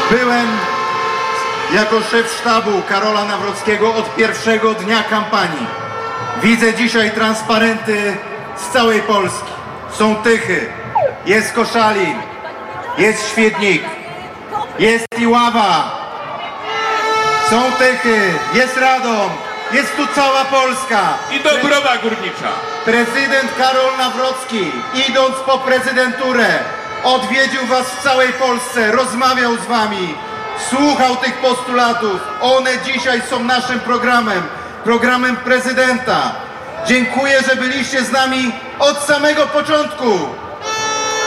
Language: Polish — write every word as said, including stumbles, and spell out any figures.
Byłem jako szef sztabu Karola Nawrockiego od pierwszego dnia kampanii. Widzę dzisiaj transparenty z całej Polski. Są Tychy, jest Koszalin, jest Świdnik, jest Iława, są Tychy, jest Radom, jest tu cała Polska. I Dąbrowa Górnicza. Prezydent Karol Nawrocki, idąc po prezydenturę, odwiedził was w całej Polsce, rozmawiał z wami, słuchał tych postulatów. One dzisiaj są naszym programem, programem prezydenta. Dziękuję, że byliście z nami od samego początku.